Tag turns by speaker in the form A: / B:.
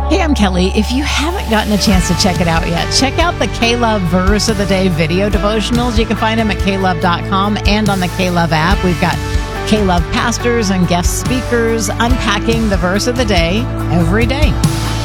A: Hey, I'm Kelly. If you haven't gotten a chance to check it out yet, check out the K-Love Verse of the Day video devotionals. You can find them at klove.com and on the K-Love app. We've got K-Love pastors and guest speakers unpacking the verse of the day every day.